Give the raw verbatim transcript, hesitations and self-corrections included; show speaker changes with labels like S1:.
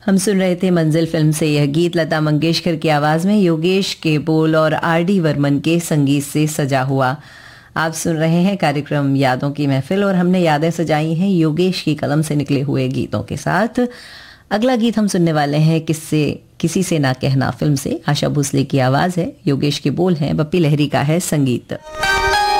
S1: हम सुन रहे थे मंजिल फिल्म से यह गीत, लता मंगेशकर की आवाज में, योगेश के बोल और आर डी वर्मन के संगीत से सजा हुआ। आप सुन रहे हैं कार्यक्रम यादों की महफिल और हमने यादें सजाई हैं योगेश की कलम से निकले हुए गीतों के साथ। अगला गीत हम सुनने वाले हैं किससे किसी से ना कहना फिल्म से। आशा भोसले की आवाज है, योगेश के बोल हैं, बप्पी लहरी का है संगीत।